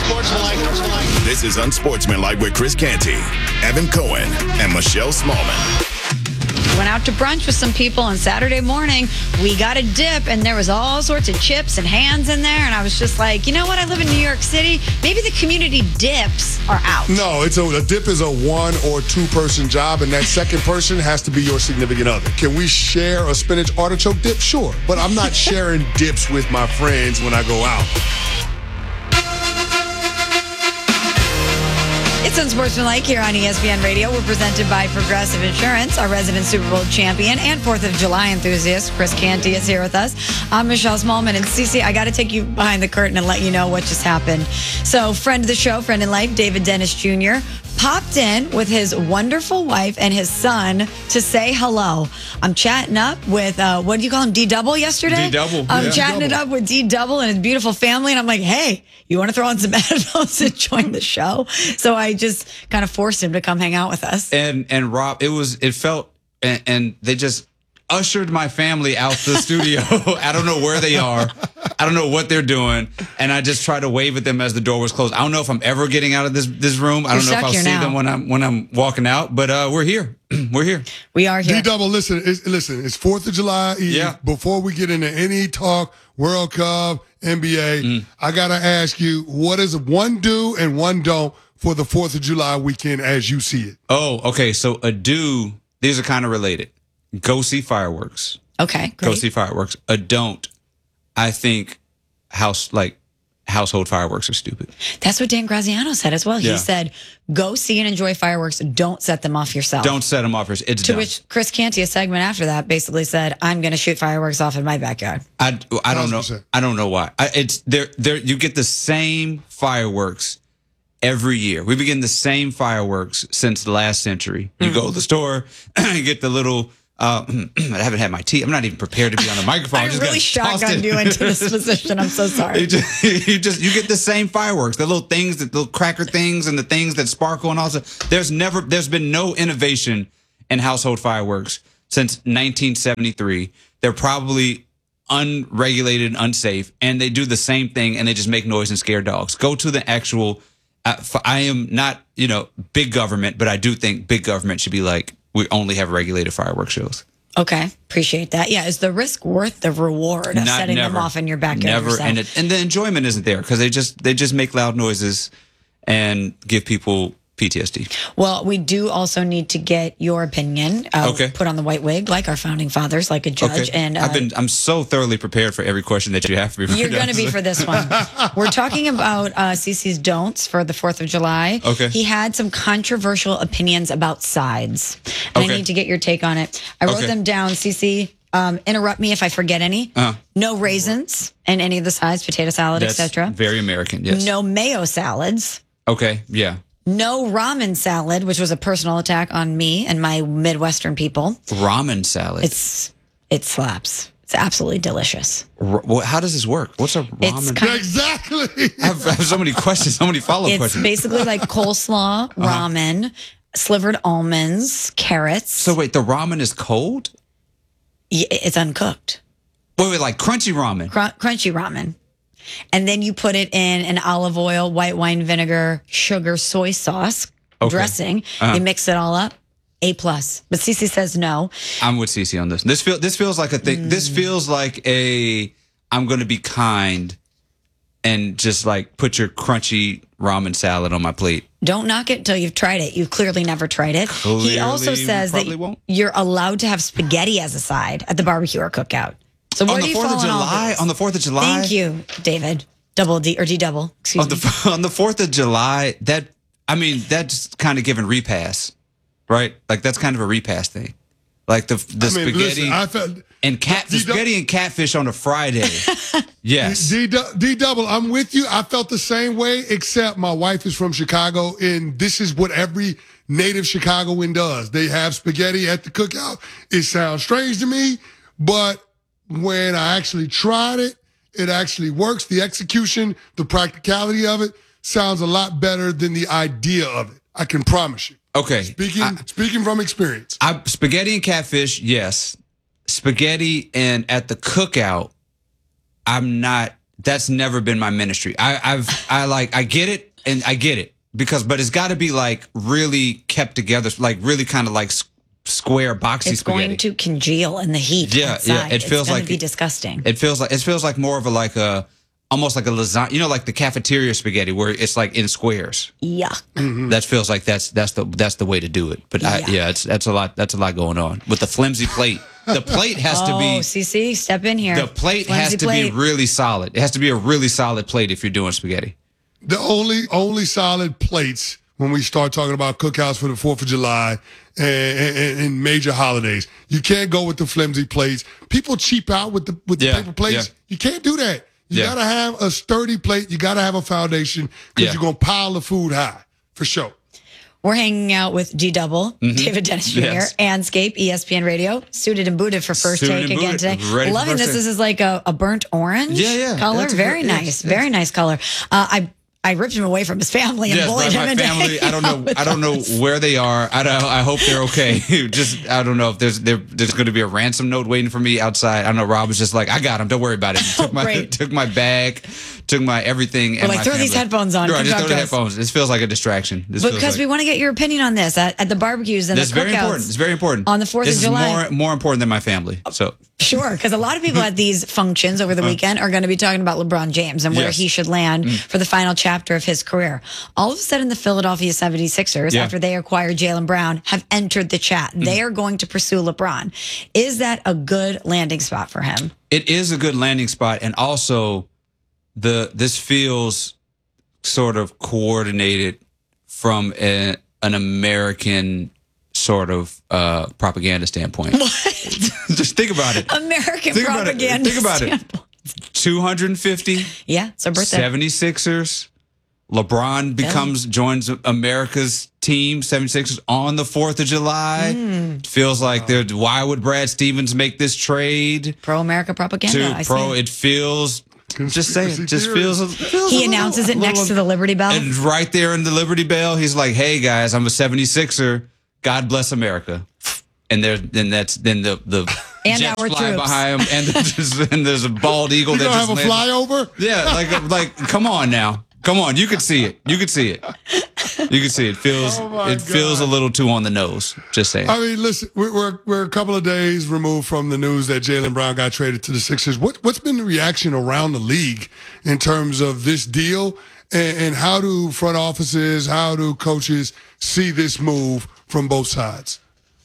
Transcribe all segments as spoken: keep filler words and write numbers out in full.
Unsportsmanlike. This is Unsportsmanlike with Chris Canty, Evan Cohen, and Michelle Smallman. Went out to brunch with some people on Saturday morning. We got a dip, and there was all sorts of chips and hands in there. And I was just like, you know what? I live in New York City. Maybe the community dips are out. No, it's a, a dip is a one or two person job, and that second person has to be your significant other. Can we share a spinach artichoke dip? Sure, but I'm not sharing dips with my friends when I go out. It's Unsportsmanlike here on E S P N Radio. We're presented by Progressive Insurance, our resident Super Bowl champion and fourth of July enthusiast. Chris Canty is here with us. I'm Michelle Smallman. And Cece, I got to take you behind the curtain and let you know what just happened. So, friend of the show, friend in life, David Dennis Junior popped in with his wonderful wife and his son to say hello. I'm chatting up with, uh, what do you call him, D-Double yesterday? D-Double. I'm yeah. chatting D-Double. it up with D-Double and his beautiful family. And I'm like, hey, you want to throw on some headphones and join the show? So I just kind of forced him to come hang out with us. And and Rob, it was it felt and, and they just ushered my family out the studio. I don't know where they are. I don't know what they're doing. And I just tried to wave at them as the door was closed. I don't know if I'm ever getting out of this this room. I don't You're know if I'll stuck see here now. them when I'm when I'm walking out. But uh, we're here. We're here. We are here. D-Double, listen, it's, listen, it's fourth of July Eve. Yeah. Before we get into any talk, World Cup, N B A, Mm. I got to ask you, what is one do and one don't for the fourth of July weekend as you see it? Oh, okay. So a do, these are kind of related. Go see fireworks. Okay, Go great. see fireworks. A don't, I think house like household fireworks are stupid. That's what Dan Graziano said as well. He Yeah. said, go see and enjoy fireworks. Don't set them off yourself. Don't set them off. It's To dumb. which Chris Canty, a segment after that, basically said, I'm going to shoot fireworks off in my backyard. I, I don't know. one thousand percent. I don't know why. I, it's there. There you get the same fireworks every year. We've been getting the same fireworks since the last century. You go to the store, you get the little. Uh, I haven't had my tea. I'm not even prepared to be on the microphone. I just really got tossed shotgunned in. you into this position. I'm so sorry. You just, you just you get the same fireworks, the little things, the little cracker things, and the things that sparkle and all that. There's never, there's been no innovation in household fireworks since nineteen seventy-three. They're probably unregulated and unsafe, and they do the same thing, and they just make noise and scare dogs. Go to the actual. Uh, I am not, you know, big government, but I do think big government should be like, we only have regulated fireworks shows. Okay, appreciate that. Yeah, is the risk worth the reward of Not- setting them never. off in your backyard Never, yourself? and it, and the enjoyment isn't there because they just they just make loud noises and give people P T S D. Well, we do also need to get your opinion. Uh, Okay. Put on the white wig, like our founding fathers, like a judge. And uh, I've been I'm so thoroughly prepared for every question that you have for me. you're going to be for this one. We're talking about uh, Cece's don'ts for the fourth of July. Okay. He had some controversial opinions about sides. And I Okay. need to get your take on it. I wrote Okay. them down, Cece. Um, interrupt me if I forget any. Uh-huh. No raisins in any of the sides, potato salad, That's et cetera. very American. Yes. No mayo salads. Okay. Yeah. No ramen salad, which was a personal attack on me and my Midwestern people. Ramen salad. It's it slaps. It's absolutely delicious. R- what, how does this work? What's a It's ramen? kind Exactly. I, have, I have so many questions. So many follow up It's questions. basically like coleslaw, Uh-huh. ramen, slivered almonds, carrots. So wait, the ramen is cold? Y- it's uncooked, Wait, wait, like crunchy ramen. Cr- crunchy ramen, and then you put it in an olive oil, white wine vinegar, sugar, soy sauce Okay. dressing. Uh-huh. You mix it all up. A plus. But Cece says no. I'm with Cece on this. This feel this feels like a thing. This Mm. feels like a I'm going to be kind and just like put your crunchy ramen salad on my plate. Don't knock it until you've tried it. You've clearly never tried it. he also Clearly, says that probably won't. you're allowed to have spaghetti as a side at the barbecue or cookout. So where on do the you fourth fall of on all July, these? on the fourth of July. Thank you, David. Double D or D double. Excuse On me. the on the fourth of July, that I mean, that's kind of giving repass, right? Like that's kind of a repass thing. Like the the I mean, spaghetti listen, I felt and cat the D- spaghetti and catfish on a Friday. Yes. D, D double, I'm with you. I felt the same way, except my wife is from Chicago, and this is what every native Chicagoan does. They have spaghetti at the cookout. It sounds strange to me, but when I actually tried it, it actually works. The execution, the practicality of it sounds a lot better than the idea of it. I can promise you. Okay. Speaking I- speaking from experience. I, spaghetti and catfish, yes. Spaghetti and at the cookout, I'm not that's never been my ministry. I, I've I like I get it and I get it because, but it's got to be like really kept together, like really kind of like square boxy it's spaghetti. going to congeal in the heat. Yeah, outside. yeah. It feels it's gonna like be disgusting. It feels like it feels like more of a like a almost like a lasagna. You know, like the cafeteria spaghetti where it's like in squares. Yuck. Mm-hmm. That feels like that's that's the that's the way to do it. But yeah, I, yeah it's that's a lot that's a lot going on with the flimsy plate. The plate has oh, to be. C C, step in here. The plate Flimsy has to plate. be really solid. It has to be a really solid plate if you're doing spaghetti. The only only solid plates when we start talking about cookouts for the fourth of July and, and, and major holidays. You can't go with the flimsy plates. People cheap out with the with the Yeah, paper plates. yeah. You can't do that. You Yeah. got to have a sturdy plate. You got to have a foundation because Yeah. you're going to pile the food high, for sure. We're hanging out with D Double, David Dennis Junior, Yes. and Scape, E S P N Radio, suited and booted for first Suited take and again booted. today. Ready for Loving first this. take. This is like a, a burnt orange Yeah, yeah. color. That's a Very good- nice. yes, Very nice color. Uh, I I ripped him away from his family and Yes, bullied right, him my into family. I don't hanging out know. with I don't know us. where they are. I don't, I hope they're okay. Just I don't know if there's there, there's going to be a ransom note waiting for me outside. I don't know. Rob was just like, I got him. Don't worry about it. Took my Great. took my bag, took my everything. and like, my throw these family. headphones on, Right, come just talk throw to the us. headphones. This feels like a distraction. This feels Because like, we want to get your opinion on this at, at the barbecues and That's the very cookouts. important. It's very important. On the fourth this of July. is more more important than my family. So Sure, because a lot of people at these functions over the weekend are going to be talking about LeBron James and where Yes. he should land for the final chapter of his career. All of a sudden, the Philadelphia seventy-sixers, Yeah. after they acquired Jaylen Brown, have entered the chat. They are going to pursue LeBron. Is that a good landing spot for him? it is a good landing spot, and also the this feels sort of coordinated from a, an American sort of uh, propaganda standpoint. What? Just think about it. American Think about it. propaganda. Think about it. standpoint. two hundred fifty Yeah, it's a birthday. seventy-sixers. LeBron becomes joins America's team, seventy-sixers, on the fourth of July. Hmm. Feels like they're why would Brad Stevens make this trade? Pro-America propaganda. To I see pro, it. it feels just saying, Conspiracy just theory. feels. feels a He little- announces it a next little- to the Liberty Bell. and right there in the Liberty Bell, he's like, "Hey guys, I'm a seventy-sixer. God bless America." And there, then that's then the the And jets our fly troops. behind him, and there's, and there's a bald eagle You that don't just have a lands- flyover? Yeah, like like come on now, come on, you can see it, you can see it, you can see it. Feels Oh, my it feels a God. little too on the nose. Just saying. I mean, listen, we're, we're we're a couple of days removed from the news that Jaylen Brown got traded to the Sixers. What what's been the reaction around the league in terms of this deal, and, and how do front offices, how do coaches see this move from both sides?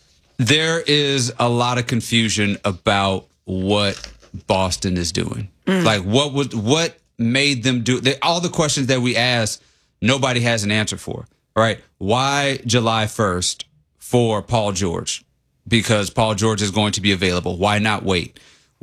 There is a lot of confusion about what Boston is doing. Like what was what made them do they, all the questions that we asked, nobody has an answer for. Right? Why July first for Paul George? Because Paul George is going to be available. Why not wait?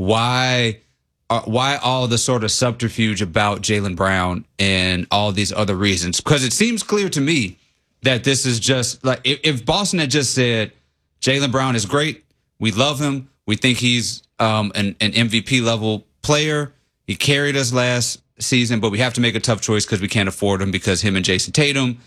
Why uh, why all the sort of subterfuge about Jaylen Brown and all these other reasons? Because it seems clear to me that this is just like if, if Boston had just said Jaylen Brown is great, we love him, we think he's um, an, an M V P level player. He carried us last season, but we have to make a tough choice because we can't afford him because him and Jason Tatum,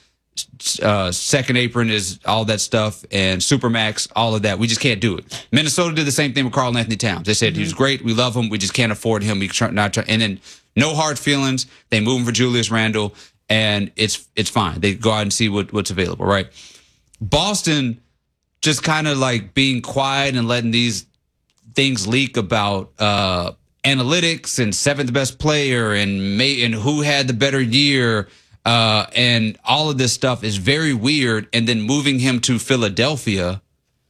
uh, second apron is all that stuff, and Supermax, all of that. We just can't do it. Minnesota did the same thing with Karl Anthony Towns. They said he was great, we love him, we just can't afford him. We try, not try, and then no hard feelings. They move him for Julius Randle, and it's it's fine. They go out and see what, what's available, right? Boston just kind of like being quiet and letting these things leak about uh, analytics and seventh best player and may, and who had the better year uh, and all of this stuff is very weird. And then moving him to Philadelphia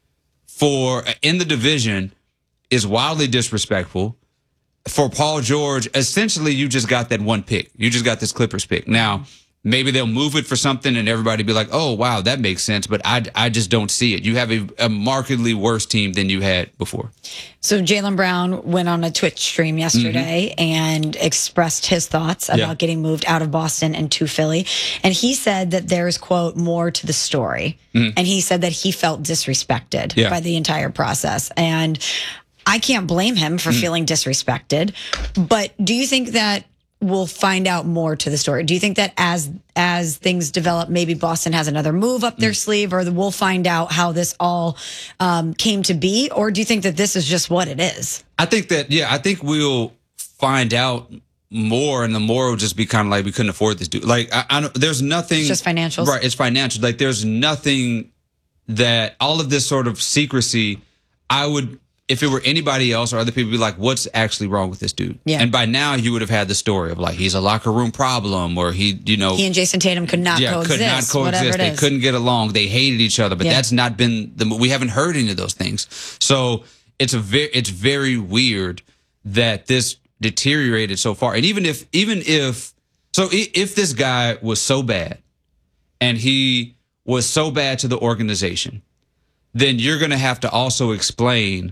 for in the division is wildly disrespectful. For Paul George, essentially, you just got that one pick. You just got this Clippers pick. Now, maybe they'll move it for something and everybody be like, oh, wow, that makes sense. But I, I just don't see it. You have a, a markedly worse team than you had before. So Jaylen Brown went on a Twitch stream yesterday and expressed his thoughts about Yeah. getting moved out of Boston and to Philly. And he said that there's, quote, more to the story. And he said that he felt disrespected Yeah. by the entire process. And I can't blame him for feeling disrespected. But do you think that we'll find out more to the story? Do you think that as as things develop, maybe Boston has another move up their sleeve, or we'll find out how this all um, came to be? Or do you think that this is just what it is? I think that, yeah, I think we'll find out more, and the more would just be kind of like we couldn't afford this dude. Like I, I don't, there's nothing. It's just financials, right? It's financial. Like there's nothing that all of this sort of secrecy. I would, if it were anybody else or other people, be like, what's actually wrong with this dude? Yeah. And by now you would have had the story of like he's a locker room problem, or he, you know, he and Jason Tatum could not yeah, coexist. could not coexist. It They is. couldn't get along. They hated each other. But Yeah. that's not been the. We haven't heard any of those things. So it's a very, it's very weird that this deteriorated so far. And even if, even if, so i- if this guy was so bad, and he was so bad to the organization, then you're going to have to also explain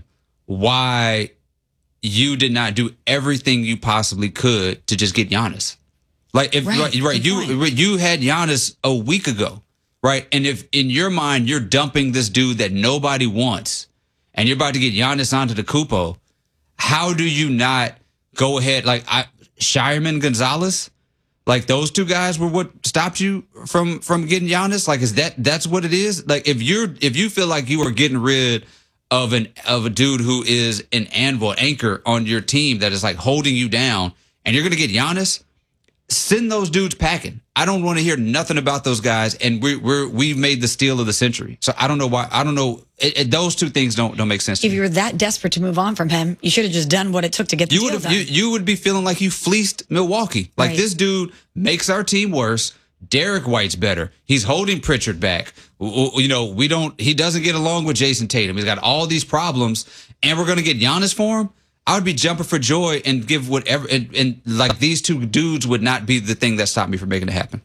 why you did not do everything you possibly could to just get Giannis. Like if Right, right, right good you point. you had Giannis a week ago, right? And if in your mind you're dumping this dude that nobody wants, and you're about to get Giannis onto the Kupo, how do you not go ahead like I, Shireman Gonzalez? Like those two guys were what stopped you from from getting Giannis? Like is that that's what it is? Like if you're if you feel like you are getting rid of an of a dude who is an anvil, anchor on your team that is like holding you down, and you're gonna get Giannis, send those dudes packing. I don't want to hear nothing about those guys, and we we're we've made the steal of the century. So I don't know why. I don't know. It, it, those two things don't don't make sense to If me. you were that desperate to move on from him, you should have just done what it took to get the You deal would done. you, you would be feeling like you fleeced Milwaukee. Like Right. this dude makes our team worse. Derek White's better. He's holding Pritchard back. W- w- You know, we don't. He doesn't get along with Jason Tatum. He's got all these problems, and we're going to get Giannis for him. I would be jumping for joy and give whatever. And, and like these two dudes would not be the thing that stopped me from making it happen.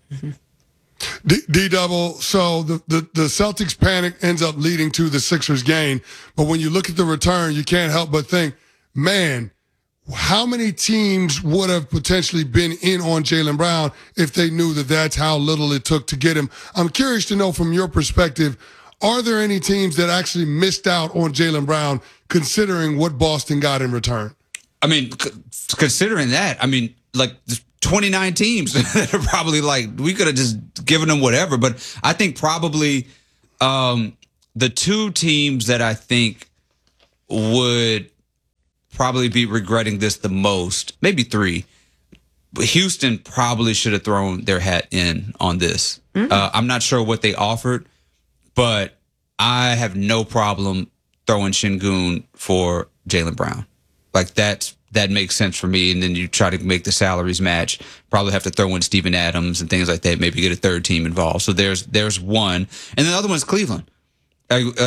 D, D double. So the, the, the Celtics panic ends up leading to the Sixers gain. But when you look at the return, you can't help but think, man, how many teams would have potentially been in on Jaylen Brown if they knew that that's how little it took to get him? I'm curious to know from your perspective, are there any teams that actually missed out on Jaylen Brown considering what Boston got in return? I mean, c- considering that, I mean, like twenty-nine teams that are probably like, we could have just given them whatever. But I think probably um, the two teams that I think would probably be regretting this the most, maybe three, but Houston probably should have thrown their hat in on this. Mm-hmm. Uh, I'm not sure what they offered, but I have no problem throwing Şengün for Jaylen Brown. Like that's that makes sense for me. And then you try to make the salaries match. Probably have to throw in Steven Adams and things like that. Maybe get a third team involved. So there's there's one, and the other one's Cleveland. Uh,